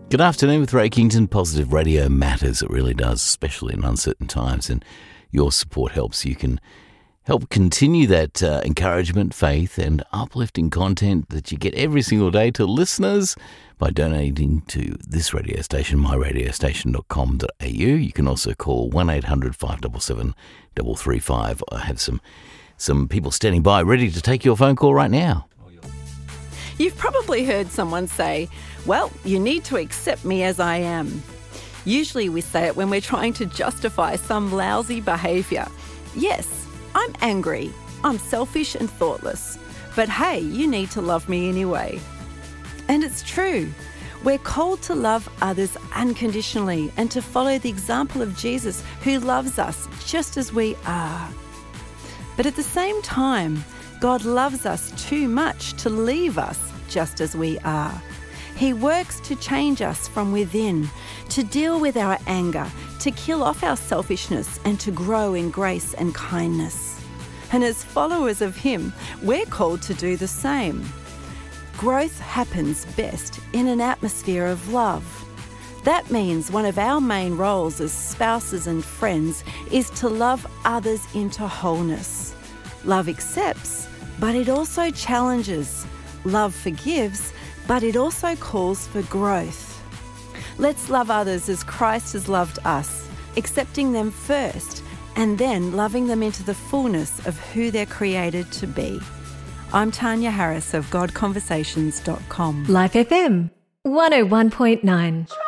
Good afternoon with Ray Kington. Positive radio matters. It really does, especially in uncertain times. And your support helps. You can help continue that encouragement, faith and uplifting content that you get every single day to listeners by donating to this radio station, myradiostation.com.au. You can also call 1-800-577-335. I have some people standing by ready to take your phone call right now. You've probably heard someone say, well, you need to accept me as I am. Usually we say it when we're trying to justify some lousy behaviour. Yes, I'm angry, I'm selfish and thoughtless, but hey, you need to love me anyway. And it's true. We're called to love others unconditionally and to follow the example of Jesus, who loves us just as we are. But at the same time, God loves us too much to leave us just as we are. He works to change us from within, to deal with our anger, to kill off our selfishness and to grow in grace and kindness. And as followers of Him, we're called to do the same. Growth happens best in an atmosphere of love. That means one of our main roles as spouses and friends is to love others into wholeness. Love accepts, but it also challenges. Love forgives, but it also calls for growth. Let's love others as Christ has loved us, accepting them first and then loving them into the fullness of who they're created to be. I'm Tanya Harris of GodConversations.com. Life FM 101.9.